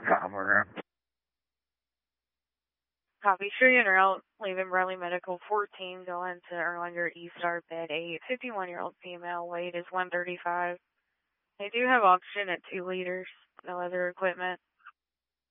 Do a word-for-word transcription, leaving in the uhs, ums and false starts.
Copper. Copy. Sure you're out. Leaving Bradley Medical fourteen, going to Erlanger E-Star bed eight. fifty-one-year-old female, weight is one thirty-five. They do have oxygen at two liters. No other equipment.